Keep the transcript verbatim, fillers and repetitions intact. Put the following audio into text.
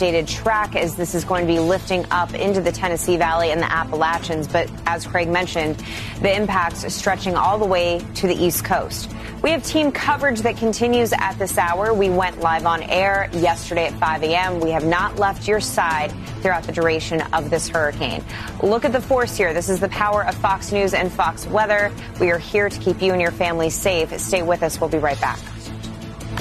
updated track as this is going to be lifting up into the Tennessee Valley and the Appalachians. But as Craig mentioned, the impacts stretching all the way to the East Coast. We have team coverage that continues at this hour. We went live on air yesterday at five a.m. We have not left your side throughout the duration of this hurricane. Look at the force here. This is the power of Fox News and Fox Weather. We are here to keep you and your family safe. Stay with us. We'll be right back.